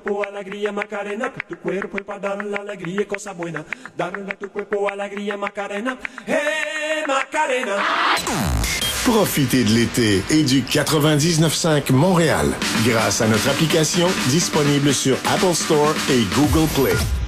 cuerpo alegría Macarena, que tu cuerpo es para dar la alegría y cosa buena. Darle a tu cuerpo alegría Macarena, hey Macarena. Profitez de l'été et du 99.5 Montréal grâce à notre application disponible sur Apple Store et Google Play.